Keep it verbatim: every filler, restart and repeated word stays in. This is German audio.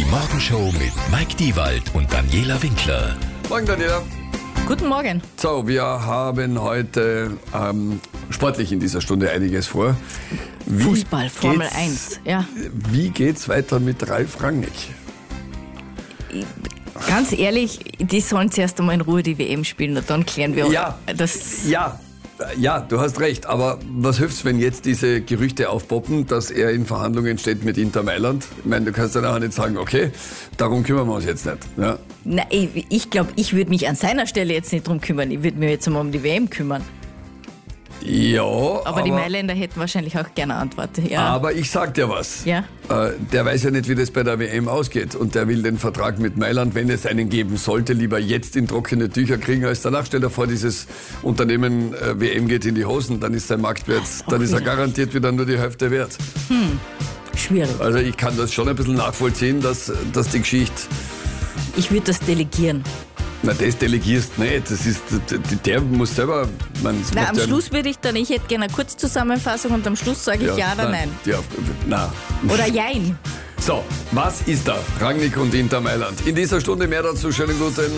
Morgenshow mit Mike Diewald und Daniela Winkler. Morgen, Daniela. Guten Morgen. So, wir haben heute ähm, sportlich in dieser Stunde einiges vor. Wie Fußball, Formel geht's- eins. Ja. Wie geht's weiter mit Ralf Rangnick? Ganz ehrlich, die sollen zuerst einmal in Ruhe die W M spielen und dann klären wir Ja. das. Ja, ja, du hast recht. Aber was hilft's, wenn jetzt diese Gerüchte aufpoppen, dass er in Verhandlungen steht mit Inter Mailand? Ich meine, du kannst dann auch nicht sagen, okay, darum kümmern wir uns jetzt nicht. Ja. Na, ich ich glaube, ich würde mich an seiner Stelle jetzt nicht drum kümmern. Ich würde mich jetzt einmal um die W M kümmern. Ja, Aber, aber, die Mailänder hätten wahrscheinlich auch gerne eine Antwort. Ja. aber ich sag dir was. Ja. Äh, der weiß ja nicht, wie das bei der W M ausgeht. Und der will den Vertrag mit Mailand, wenn es einen geben sollte, lieber jetzt in trockene Tücher kriegen als danach. Stell dir vor, dieses Unternehmen äh, W M geht in die Hosen, dann ist sein Marktwert, dann ist er garantiert wieder nur die Hälfte wert. Schwierig. Also ich kann das schon ein bisschen nachvollziehen, dass, dass die Geschichte, Ich würde das delegieren. na das delegierst nicht, das ist, der muss selber, man, es Na, macht am ja- Schluss würde ich dann, ich hätte gerne eine Kurzzusammenfassung und am Schluss sage ich ja, oder nein. Ja, na. Oder jein. So, was ist da? Rangnick und Inter Mailand. In dieser Stunde mehr dazu. Schönen guten